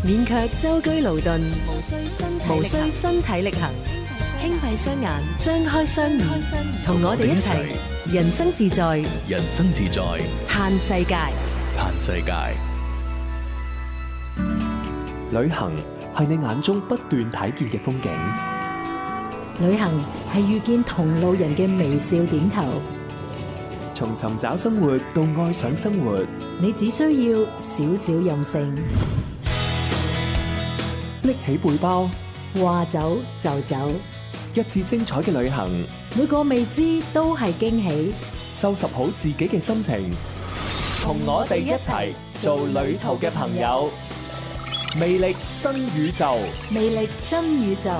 免卻舟車勞頓， 無需身體力行， 輕閉雙眼，張開雙耳，同我哋一齊人生自在， 人生自在， 嘆世界。 嘆世界。 旅行係你眼中不斷睇見嘅風景， 旅行係遇見同路人嘅微笑點頭。 從尋找生活到愛上生活， 你只需要少少任性， 拎起背包， 話走就走， 一次精彩嘅旅行， 每個未知都係驚喜。 收拾好自己嘅心情，同我哋一齊做旅途嘅朋友。魅力真宇宙， 魅力真宇宙，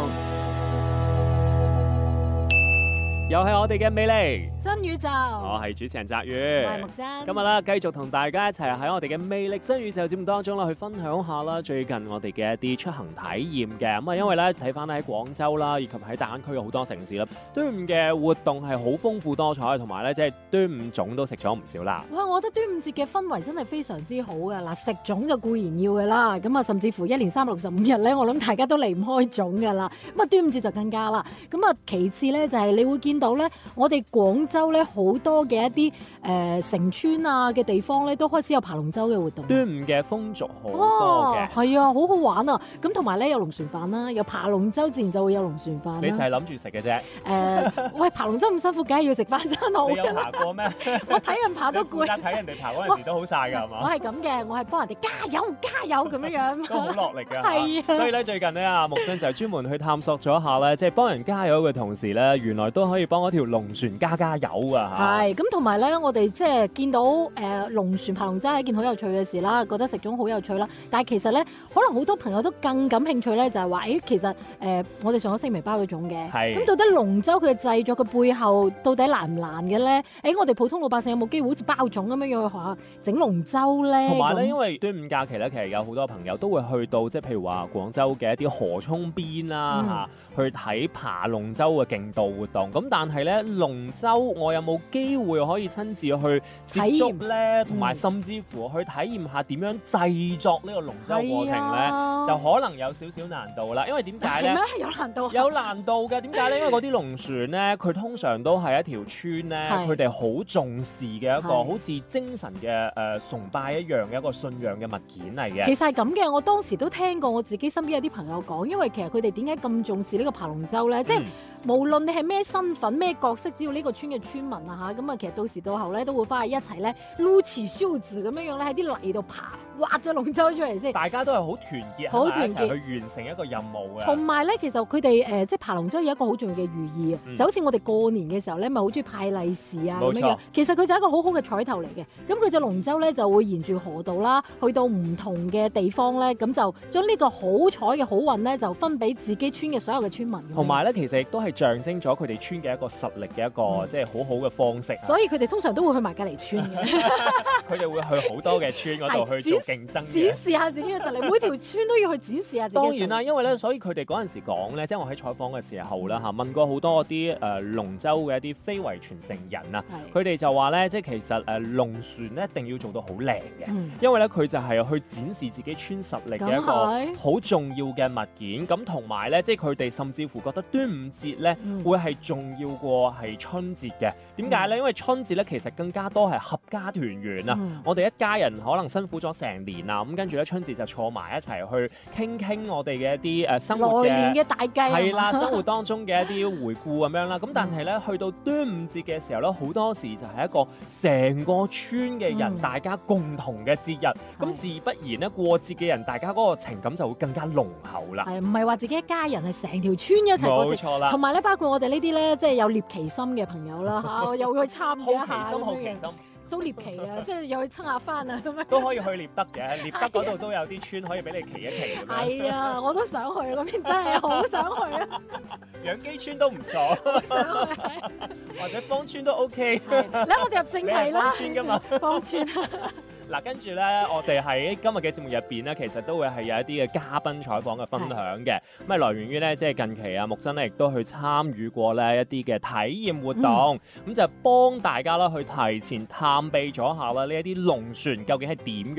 又係我哋嘅魅力真宇宙。 我係主持人澤宇， 我係木真。 今日啦，繼續同大家一齊喺我哋嘅魅力真宇宙節目當中啦，去分享下啦最近我哋嘅一啲出行體驗嘅。咁啊，因為咧睇翻喺廣州啦，以及喺大灣區嘅好多城市啦，端午嘅活動係好豐富多彩，同埋咧即係端午粽都食咗唔少啦。 哇！我覺得端午節嘅氛圍真係非常之好嘅。嗱，食粽就固然要嘅啦，咁啊甚至乎1年365日咧，我諗大家都離唔開粽㗎啦。咁啊端午節就更加啦。咁啊其次咧就係你會見到咧，我哋廣州咧好多嘅一啲城村啊嘅地方咧，都開始有爬龍舟嘅活動。 端午嘅風俗好多嘅， 係啊，好好玩啊！咁同埋咧有龍船飯啦，有爬龍舟自然就會有龍船飯啦。 你就係諗住食嘅啫。 喂，爬龍舟咁辛苦，梗係要食翻餐好你有嘅啦。 爬過咩？ 我睇人爬都攰。 睇人哋爬嗰陣時都好晒㗎，係嘛？ 我係咁嘅，我係幫人哋加油加油咁樣樣。 都好落力㗎。 係啊。 所以咧最近咧阿木真就係專門去探索咗一下咧，即係幫人加油嘅同時咧，原來都可以幫嗰條龍船加油啊！ 係咁，同埋咧，我哋即係見到龍船爬龍舟係一件好有趣嘅事啦，覺得食粽好有趣啦。但係其實咧，可能好多朋友都更感興趣咧，就係話，其實我哋上個星期咪包咗粽嘅，咁到底龍舟佢嘅製作嘅背後到底難唔難嘅咧？我哋普通老百姓有冇機會好似包粽咁樣樣去學下整龍舟咧？ 同埋咧，因為端午假期咧，其實有好多朋友都會去到即係譬如話廣州嘅一啲河涌邊啦去睇爬龍舟嘅競渡活動。咁但係咧，龍舟我有冇機會可以親自去接觸咧？同埋甚至乎去體驗下點樣製作呢個龍舟過程咧，就可能有少少難度啦。因為點解咧？ 有難度。 有難度嘅，點解咧？因為嗰啲龍船咧，佢通常都係一條村咧，佢哋好重視嘅一個好似精神嘅崇拜一樣嘅一個信仰嘅物件嚟嘅。 其實係咁嘅，我當時都聽過我自己身邊有啲朋友講，因為其實佢哋點解咁重視呢個爬龍舟咧？即係無論你係咩身份、咩角色，只要呢個村嘅村民啊嚇，咁啊其實到時到後咧都會翻去一齊咧擼起袖子咁樣樣咧喺啲泥度爬，挖隻龍舟出嚟先。 大家都係好團結， 好團結去完成一個任務嘅。 同埋咧，其實佢哋即係爬龍舟有一個好重要嘅寓意啊，就好似我哋過年嘅時候咧，咪好中意派利是啊咁樣樣。其實佢就係一個好好嘅彩頭嚟嘅。咁佢隻龍舟咧就會沿住河道啦，去到唔同嘅地方咧，咁就將呢個好彩嘅好運咧，就分俾自己村嘅所有嘅村民。 同埋咧，其實亦都係象徵咗佢哋村嘅一個實力嘅一個即係好好嘅方式。 所以佢哋通常都會去埋隔離村嘅。 佢哋會去好多嘅村嗰度去做競爭， 展示下自己嘅實力。每條村都要去展示下自己嘅實力。 當然啦，因為咧，所以佢哋嗰陣時講咧，即係我喺採訪嘅時候啦嚇，問過好多啲龍舟嘅一啲非遺傳承人啊，佢哋就話咧，即係其實龍船咧一定要做到好靚嘅，因為咧佢就係去展示自己村實力嘅一個好重要嘅物件。咁同埋咧，即係佢哋甚至乎覺得端午節咧會係重要過係春節嘅。點解咧？因為春節咧其實更加多係合家團圓啊！我哋一家人可能辛苦咗成年啊，咁跟住咧春節就坐埋一齊去傾我哋嘅一啲生活嘅來年嘅大計係啦，生活當中嘅一啲回顧咁樣啦。咁但係咧去到端午節嘅時候咧，好多時就係一個成個村嘅人大家共同嘅節日，咁自不然咧過節嘅人大家嗰個情感就會更加濃厚啦。 係唔係話自己一家人係成條村一齊過節？冇錯啦。 同埋咧，包括我哋呢啲咧，即係有獵奇心嘅朋友啦嚇，又會去參與一下好奇心。 都獵奇啊，即係又去測下翻啊咁樣。 都可以去獵德嘅，獵德嗰度都有啲村可以俾你騎一騎咁樣。 係啊，我都想去嗰邊，真係好想去啊！ 楊箕村都唔錯， 好想去。 或者芳村都 OK。 嚟，我哋入正題啦。 芳村㗎嘛， 芳村。 嗱，跟住咧，我哋喺今日嘅節目入邊咧，其實都會係有一啲嘅嘉賓採訪嘅分享嘅。咁係來源於咧，即係近期啊，木真咧亦都去參與過咧一啲嘅體驗活動，咁就幫大家啦去提前探秘咗下啦呢一啲龍船究竟係點